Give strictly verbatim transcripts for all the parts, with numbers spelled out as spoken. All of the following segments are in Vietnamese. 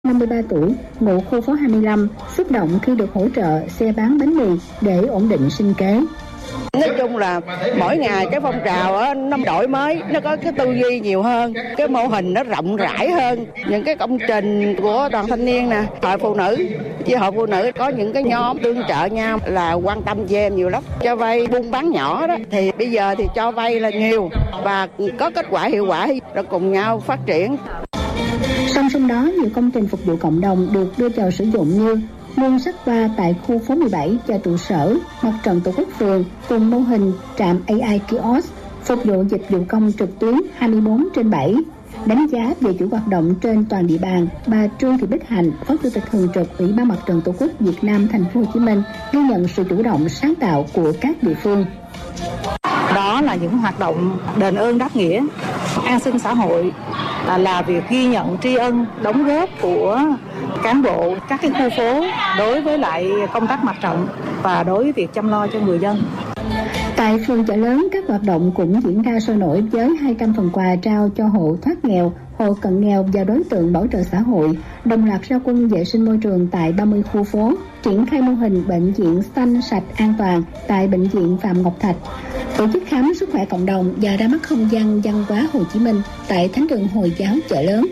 năm mươi ba tuổi, ngụ khu phố hai mươi lăm, xúc động khi được hỗ trợ xe bán bánh mì để ổn định sinh kế. Nói chung là mỗi ngày cái phong trào á, nó đổi mới, nó có cái tư duy nhiều hơn, cái mô hình nó rộng rãi hơn. Những cái công trình của đoàn thanh niên nè, hội phụ nữ, chi hội phụ nữ có những cái nhóm tương trợ nhau là quan tâm về em nhiều lắm. Cho vay buôn bán nhỏ đó, thì bây giờ thì cho vay là nhiều và có kết quả hiệu quả, rồi cùng nhau phát triển. Song song đó, nhiều công trình phục vụ cộng đồng được đưa vào sử dụng như mương sắt va tại khu phố mười bảy cho trụ sở, mặt trận tổ quốc phường cùng mô hình trạm a i kiosk phục vụ dịch vụ công trực tuyến hai mươi bốn trên bảy. Đánh giá về chủ hoạt động trên toàn địa bàn, bà Trương Thị Bích Hạnh, Phó Chủ tịch Thường trực Ủy ban Mặt trận Tổ quốc Việt Nam Thành phố Hồ Chí Minh ghi nhận sự chủ động sáng tạo của các địa phương. Đó là những hoạt động đền ơn đáp nghĩa, an sinh xã hội, là việc ghi nhận tri ân đóng góp của cán bộ các cái khu phố đối với lại công tác mặt trận và đối với việc chăm lo cho người dân. Tại phường Chợ Lớn, các hoạt động cũng diễn ra sôi nổi với hai trăm phần quà trao cho hộ thoát nghèo, hộ cận nghèo và đối tượng bảo trợ xã hội, đồng loạt ra quân vệ sinh môi trường tại ba mươi khu phố, triển khai mô hình bệnh viện xanh sạch an toàn tại bệnh viện Phạm Ngọc Thạch, tổ chức khám sức khỏe cộng đồng và ra mắt không gian văn hóa Hồ Chí Minh tại Thánh đường Hồi giáo Chợ Lớn.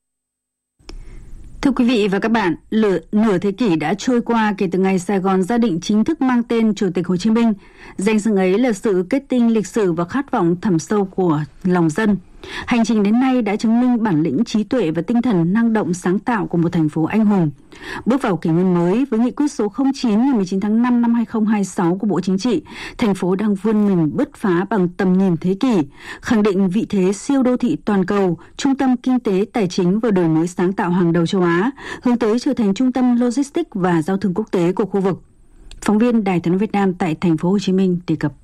Thưa quý vị và các bạn, lửa, nửa thế kỷ đã trôi qua kể từ ngày Sài Gòn gia định chính thức mang tên Chủ tịch Hồ Chí Minh. Danh xưng ấy là sự kết tinh lịch sử và khát vọng thẳm sâu của lòng dân. Hành trình đến nay đã chứng minh bản lĩnh, trí tuệ và tinh thần năng động sáng tạo của một thành phố anh hùng. Bước vào kỷ nguyên mới với nghị quyết số không chín ngày mười chín tháng năm năm hai nghìn không trăm hai mươi sáu của Bộ Chính trị, thành phố đang vươn mình bứt phá bằng tầm nhìn thế kỷ, khẳng định vị thế siêu đô thị toàn cầu, trung tâm kinh tế, tài chính và đổi mới sáng tạo hàng đầu châu Á, hướng tới trở thành trung tâm logistics và giao thương quốc tế của khu vực. Phóng viên Đài Tiếng nói Việt Nam tại thành phố Hồ Chí Minh đề cập.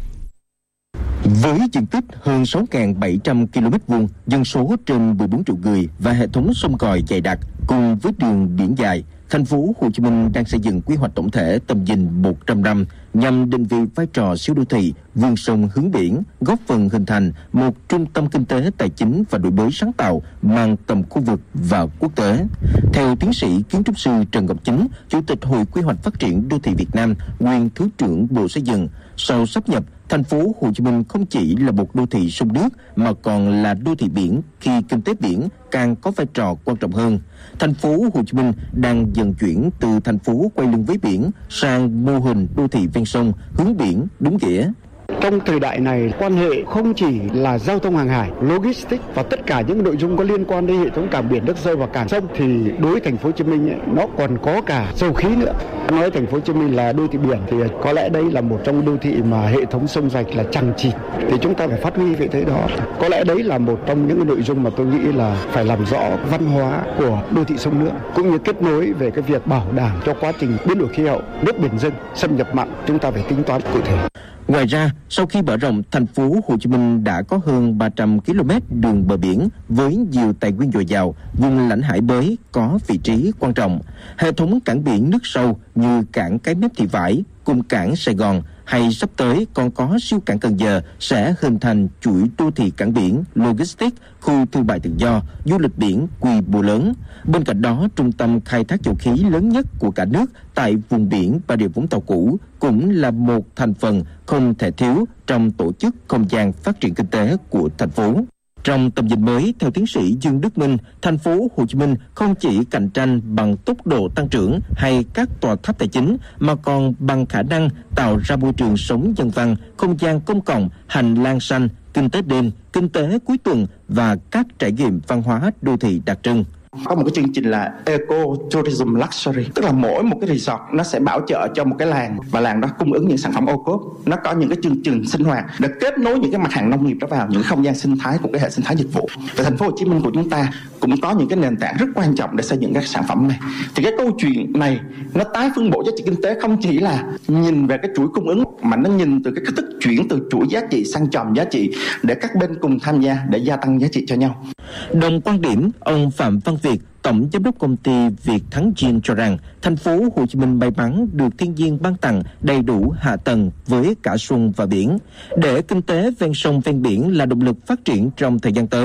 Với diện tích hơn sáu nghìn bảy trăm ki lô mét vuông, dân số trên mười bốn triệu người và hệ thống sông còi dày đặc cùng với đường biển dài, thành phố Hồ Chí Minh đang xây dựng quy hoạch tổng thể tầm nhìn một trăm năm nhằm định vị vai trò siêu đô thị vươn sông hướng biển, góp phần hình thành một trung tâm kinh tế, tài chính và đổi mới sáng tạo mang tầm khu vực và quốc tế. Theo tiến sĩ kiến trúc sư Trần Ngọc Chính, Chủ tịch Hội Quy hoạch Phát triển Đô thị Việt Nam, nguyên Thứ trưởng Bộ Xây dựng, sau sáp nhập, thành phố Hồ Chí Minh không chỉ là một đô thị sông nước mà còn là đô thị biển khi kinh tế biển càng có vai trò quan trọng hơn. Thành phố Hồ Chí Minh đang dần chuyển từ thành phố quay lưng với biển sang mô hình đô thị ven sông, hướng biển đúng nghĩa. Trong thời đại này, quan hệ không chỉ là giao thông hàng hải, logistics và tất cả những nội dung có liên quan đến hệ thống cảng biển, nước sâu và cảng sông thì đối với thành phố Hồ Chí Minh ấy, nó còn có cả dầu khí nữa. Nói thành phố Hồ Chí Minh là đô thị biển thì có lẽ đây là một trong đô thị mà hệ thống sông rạch là chằng chịt, thì chúng ta phải phát huy vị thế đó. Có lẽ đấy là một trong những nội dung mà tôi nghĩ là phải làm rõ văn hóa của đô thị sông nước, cũng như kết nối về cái việc bảo đảm cho quá trình biến đổi khí hậu, nước biển dâng, xâm nhập mặn, chúng ta phải tính toán cụ thể. Ngoài ra, sau khi mở rộng, thành phố Hồ Chí Minh đã có hơn ba trăm ki lô mét đường bờ biển với nhiều tài nguyên dồi dào, vùng lãnh hải bới có vị trí quan trọng. Hệ thống cảng biển nước sâu như cảng Cái Mép Thị Vải cùng cảng Sài Gòn hay sắp tới còn có siêu cảng Cần Giờ sẽ hình thành chuỗi đô thị cảng biển, logistics, khu thương mại tự do, du lịch biển quy mô lớn. Bên cạnh đó, trung tâm khai thác dầu khí lớn nhất của cả nước tại vùng biển Bà Rịa Vũng Tàu cũ cũng là một thành phần không thể thiếu trong tổ chức không gian phát triển kinh tế của thành phố. Trong tầm nhìn mới, theo tiến sĩ Dương Đức Minh, thành phố Hồ Chí Minh không chỉ cạnh tranh bằng tốc độ tăng trưởng hay các tòa tháp tài chính mà còn bằng khả năng tạo ra môi trường sống dân văn, không gian công cộng, hành lang xanh, kinh tế đêm, kinh tế cuối tuần và các trải nghiệm văn hóa đô thị đặc trưng. Có một cái chương trình là Eco Tourism Luxury, tức là mỗi một cái resort nó sẽ bảo trợ cho một cái làng và làng đó cung ứng những sản phẩm ô cốp. Nó có những cái chương trình sinh hoạt để kết nối những cái mặt hàng nông nghiệp đó vào những không gian sinh thái của cái hệ sinh thái dịch vụ. Tại thành phố Hồ Chí Minh của chúng ta cũng có những cái nền tảng rất quan trọng để xây dựng các sản phẩm này. Thì cái câu chuyện này nó tái phân bổ giá trị kinh tế không chỉ là nhìn về cái chuỗi cung ứng mà nó nhìn từ cái cách thức chuyển từ chuỗi giá trị sang chòm giá trị để các bên cùng tham gia để gia tăng giá trị cho nhau. Đồng quan điểm, ông Phạm Văn Việt, Tổng giám đốc công ty Việt Thắng Gin cho rằng thành phố Hồ Chí Minh may mắn được thiên nhiên ban tặng đầy đủ hạ tầng với cả xuân và biển. Để kinh tế ven sông ven biển là động lực phát triển trong thời gian tới,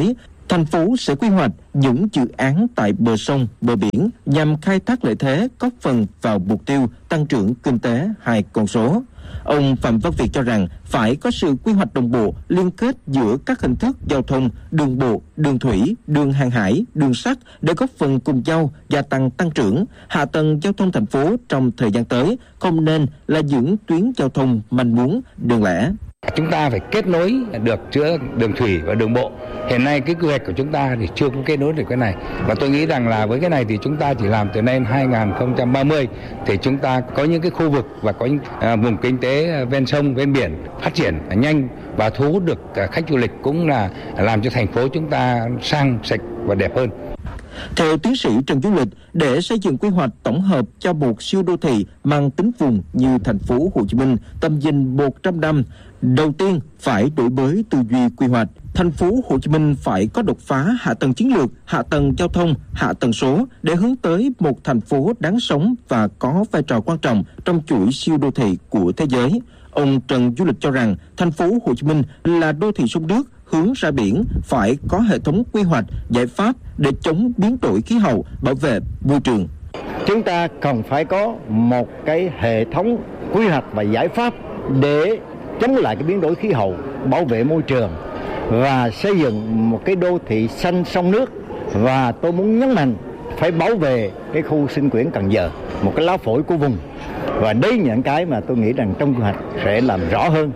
Thành phố sẽ quy hoạch những dự án tại bờ sông, bờ biển nhằm khai thác lợi thế, góp phần vào mục tiêu tăng trưởng kinh tế hai con số. Ông Phạm Văn Việt cho rằng phải có sự quy hoạch đồng bộ, liên kết giữa các hình thức giao thông, đường bộ, đường thủy, đường hàng hải, đường sắt để góp phần cùng nhau gia tăng tăng trưởng. Hạ tầng giao thông thành phố trong thời gian tới không nên là những tuyến giao thông manh mún, đơn lẻ. Chúng ta phải kết nối được giữa đường thủy và đường bộ. Hiện nay cái quy hoạch của chúng ta thì chưa có kết nối được cái này. Và tôi nghĩ rằng là với cái này thì chúng ta chỉ làm từ nay đến hai không ba mươi thì chúng ta có những cái khu vực và có những à, vùng kinh tế ven sông, ven biển phát triển nhanh và thu hút được khách du lịch, cũng là làm cho thành phố chúng ta sang sạch và đẹp hơn. Theo tiến sĩ Trần Du Lịch, để xây dựng quy hoạch tổng hợp cho một siêu đô thị mang tính vùng như thành phố Hồ Chí Minh tầm nhìn một trăm năm, đầu tiên phải đổi mới tư duy quy hoạch. Thành phố Hồ Chí Minh phải có đột phá hạ tầng chiến lược, hạ tầng giao thông, hạ tầng số để hướng tới một thành phố đáng sống và có vai trò quan trọng trong chuỗi siêu đô thị của thế giới. Ông Trần Du Lịch cho rằng thành phố Hồ Chí Minh là đô thị sông nước hướng ra biển, phải có hệ thống quy hoạch, giải pháp để chống biến đổi khí hậu, bảo vệ môi trường. Chúng ta cần phải có một cái hệ thống quy hoạch và giải pháp để chống lại cái biến đổi khí hậu, bảo vệ môi trường và xây dựng một cái đô thị xanh sông nước. Và tôi muốn nhấn mạnh phải bảo vệ cái khu sinh quyển Cần Giờ, một cái lá phổi của vùng. Và đấy những cái mà tôi nghĩ rằng trong quy hoạch sẽ làm rõ hơn.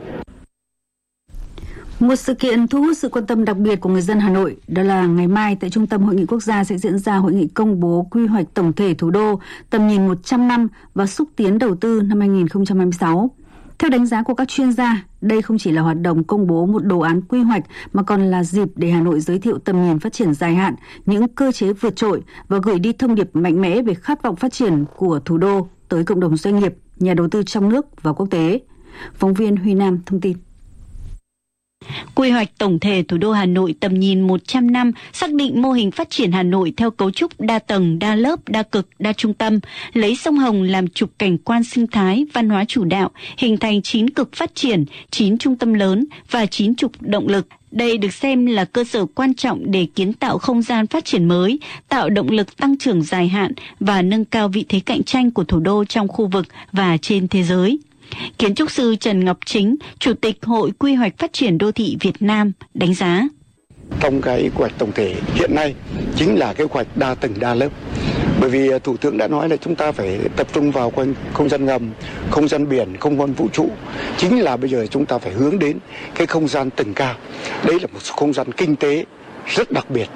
Một sự kiện thu hút sự quan tâm đặc biệt của người dân Hà Nội, đó là ngày mai tại Trung tâm Hội nghị Quốc gia sẽ diễn ra hội nghị công bố quy hoạch tổng thể thủ đô tầm nhìn một trăm năm và xúc tiến đầu tư năm hai không hai sáu. Theo đánh giá của các chuyên gia, đây không chỉ là hoạt động công bố một đồ án quy hoạch mà còn là dịp để Hà Nội giới thiệu tầm nhìn phát triển dài hạn, những cơ chế vượt trội và gửi đi thông điệp mạnh mẽ về khát vọng phát triển của thủ đô tới cộng đồng doanh nghiệp, nhà đầu tư trong nước và quốc tế. Phóng viên Huy Nam thông tin. Quy hoạch tổng thể thủ đô Hà Nội tầm nhìn một trăm năm xác định mô hình phát triển Hà Nội theo cấu trúc đa tầng, đa lớp, đa cực, đa trung tâm, lấy sông Hồng làm trục cảnh quan sinh thái, văn hóa chủ đạo, hình thành chín cực phát triển, chín trung tâm lớn và chín trục động lực. Đây được xem là cơ sở quan trọng để kiến tạo không gian phát triển mới, tạo động lực tăng trưởng dài hạn và nâng cao vị thế cạnh tranh của thủ đô trong khu vực và trên thế giới. Kiến trúc sư Trần Ngọc Chính, Chủ tịch Hội Quy hoạch Phát triển Đô thị Việt Nam đánh giá. Trong cái quy hoạch tổng thể hiện nay chính là cái quy hoạch đa tầng đa lớp. Bởi vì Thủ tướng đã nói là chúng ta phải tập trung vào không gian ngầm, không gian biển, không gian vũ trụ. Chính là bây giờ chúng ta phải hướng đến cái không gian tầng cao. Đấy là một không gian kinh tế rất đặc biệt.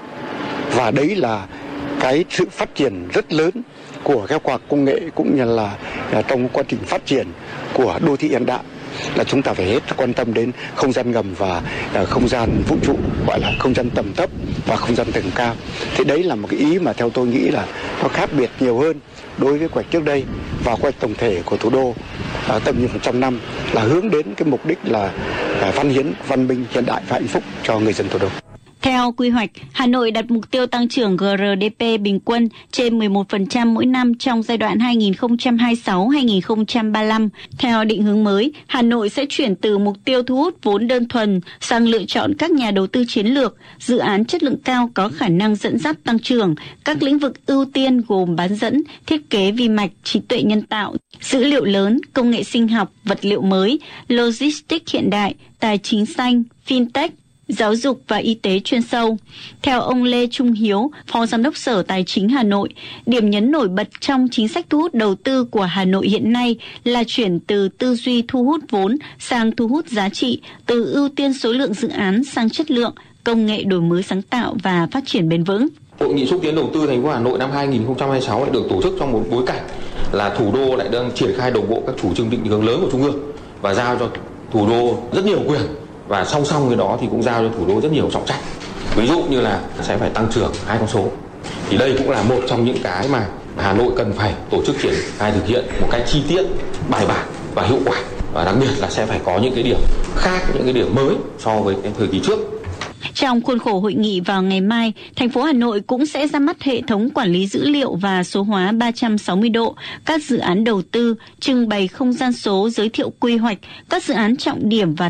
Và đấy là cái sự phát triển rất lớn của các khoa học công nghệ cũng như là trong quá trình phát triển của đô thị hiện đại, là chúng ta phải hết quan tâm đến không gian ngầm và không gian vũ trụ, gọi là không gian tầm thấp và không gian tầng cao. Thế đấy là một cái ý mà theo tôi nghĩ là nó khác biệt nhiều hơn đối với quy hoạch trước đây. Và quy hoạch tổng thể của thủ đô tầm nhìn một trăm năm là hướng đến cái mục đích là văn hiến, văn minh, hiện đại và hạnh phúc cho người dân thủ đô. Theo quy hoạch, Hà Nội đặt mục tiêu tăng trưởng G R D P bình quân trên mười một phần trăm mỗi năm trong giai đoạn hai nghìn không trăm hai mươi sáu đến hai nghìn không trăm ba mươi lăm. Theo định hướng mới, Hà Nội sẽ chuyển từ mục tiêu thu hút vốn đơn thuần sang lựa chọn các nhà đầu tư chiến lược, dự án chất lượng cao có khả năng dẫn dắt tăng trưởng. Các lĩnh vực ưu tiên gồm bán dẫn, thiết kế vi mạch, trí tuệ nhân tạo, dữ liệu lớn, công nghệ sinh học, vật liệu mới, logistics hiện đại, tài chính xanh, fintech, giáo dục và y tế chuyên sâu. Theo ông Lê Trung Hiếu, Phó Giám đốc Sở Tài chính Hà Nội, điểm nhấn nổi bật trong chính sách thu hút đầu tư của Hà Nội hiện nay là chuyển từ tư duy thu hút vốn sang thu hút giá trị, từ ưu tiên số lượng dự án sang chất lượng, công nghệ đổi mới sáng tạo và phát triển bền vững. Hội nghị xúc tiến đầu tư thành phố Hà Nội năm hai nghìn không trăm hai mươi sáu lại được tổ chức trong một bối cảnh là thủ đô lại đang triển khai đồng bộ các chủ trương định hướng lớn của Trung ương và giao cho thủ đô rất nhiều quyền. Và song song với đó thì cũng giao cho thủ đô rất nhiều trọng trách. Ví dụ như là sẽ phải tăng trưởng hai con số. Thì đây cũng là một trong những cái mà Hà Nội cần phải tổ chức triển khai thực hiện một cách chi tiết, bài bản và hiệu quả. Và đặc biệt là sẽ phải có những cái điểm khác, những cái điểm mới so với cái thời kỳ trước. Trong khuôn khổ hội nghị vào ngày mai, thành phố Hà Nội cũng sẽ ra mắt hệ thống quản lý dữ liệu và số hóa ba trăm sáu mươi độ, các dự án đầu tư, trưng bày không gian số giới thiệu quy hoạch, các dự án trọng điểm và